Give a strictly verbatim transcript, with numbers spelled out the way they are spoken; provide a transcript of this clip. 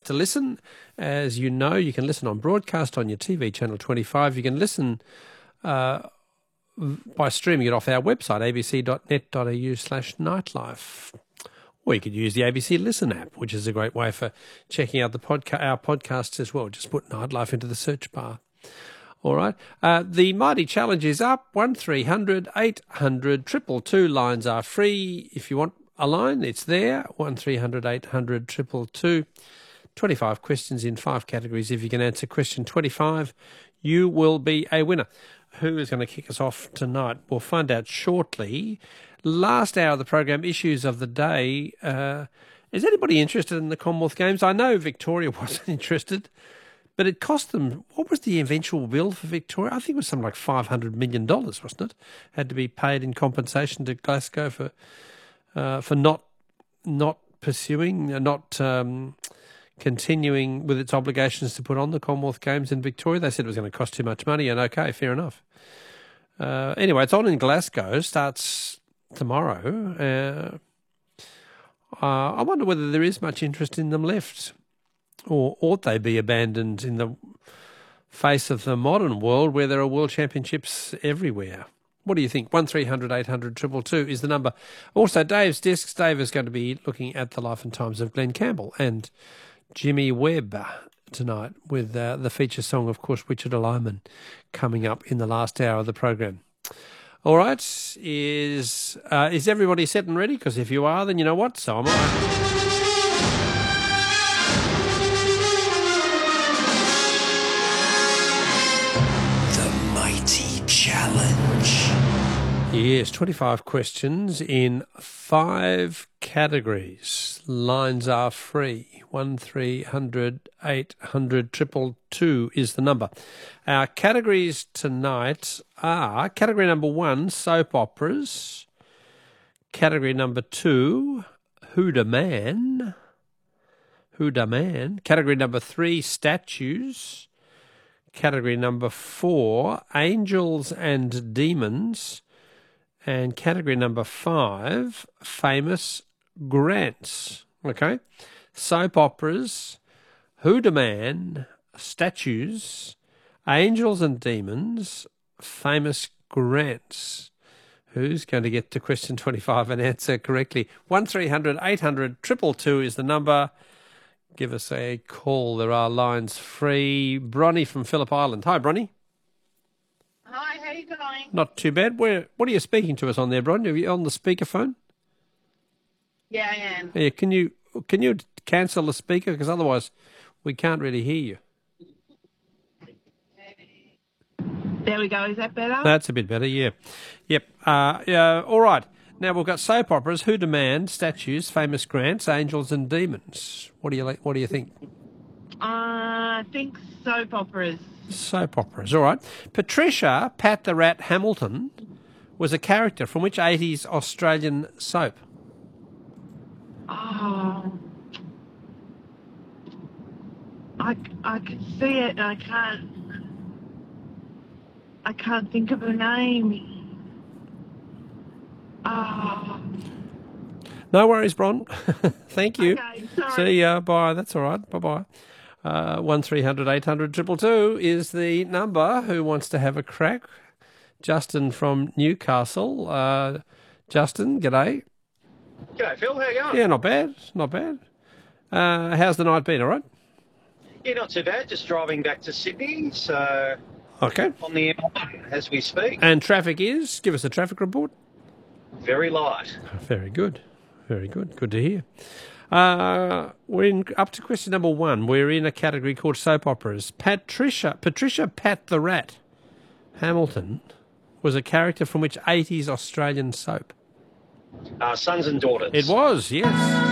to listen. As you know, you can listen on broadcast on your T V channel twenty-five. You can listen uh, by streaming it off our website, abc.net.au slash nightlife. Or you could use the A B C Listen app, which is a great way for checking out the podca- our podcasts as well. Just put Nightlife into the search bar. All right. Uh, the Mighty Challenge is up. one three hundred eight hundred two two two. Lines are free. If you want a line, it's there. one three hundred eight hundred two two two. twenty-five questions in five categories. If you can answer question twenty-five, you will be a winner. Who is going to kick us off tonight? We'll find out shortly. Last hour of the program, issues of the day. Uh, is anybody interested in the Commonwealth Games? I know Victoria wasn't interested. But it cost them, what was the eventual bill for Victoria? I think it was something like five hundred million dollars, wasn't it? Had to be paid in compensation to Glasgow for uh, for not not pursuing, uh, not um, continuing with its obligations to put on the Commonwealth Games in Victoria. They said it was going to cost too much money, and okay, fair enough. Uh, anyway, it's on in Glasgow, starts tomorrow. Uh, uh, I wonder whether there is much interest in them left. Or ought they be abandoned in the face of the modern world where there are world championships everywhere? What do you think? one three hundred eight hundred two two two is the number. Also, Dave's Discs. Dave is going to be looking at the life and times of Glenn Campbell and Jimmy Webb tonight with uh, the feature song, of course, Wichita Lineman, coming up in the last hour of the program. All right. Is, uh, is everybody set and ready? Because if you are, then you know what? So am I. Challenge. Yes, twenty-five questions in five categories. Lines are free. one three hundred eight hundred two two two is the number. Our categories tonight are category number one, soap operas. Category number two, Who Da Man? Who Da Man? Category number three, statues. Category number four, angels and demons. And category number five, famous grants. Okay? Soap operas, Who Da Man, statues, angels and demons, famous grants. Who's going to get to question twenty-five and answer correctly? one three hundred eight hundred two two two is the number. Give us a call. There are lines free. Bronnie from Phillip Island. Hi, Bronnie. Hi, how are you going? Not too bad. Where? What are you speaking to us on there, Bronnie? Are you on the speakerphone? Yeah, I am. Yeah. Can you can you cancel the speaker? Because otherwise we can't really hear you. There we go. Is that better? That's a bit better, yeah. Yep. Uh, yeah, all right. Now, we've got soap operas, Who Da Man, statues, famous grants, angels and demons. What do you like? What do you think? Uh, I think soap operas. Soap operas, all right. Patricia, Pat the Rat Hamilton, was a character from which eighties Australian soap? Oh, I, I can see it and I can't, I can't think of her name. Oh. No worries, Bron. Thank you. Okay, sorry. See ya. Bye. That's all right. Bye-bye. Uh, one three hundred eight hundred two two two is the number. Who wants to have a crack? Justin from Newcastle. Uh, Justin, g'day. G'day, Phil. How you going? Yeah, not bad. Not bad. Uh, how's the night been, all right? Yeah, not too bad. Just driving back to Sydney, so Okay. on the M one as we speak. And traffic is? Give us a traffic report. Very light. Very good. Very good. Good to hear. Uh, we're in, up to question number one. We're in a category called soap operas. Patricia, Patricia Pat the Rat Hamilton was a character from which eighties Australian soap? Uh, Sons and Daughters. It was, yes.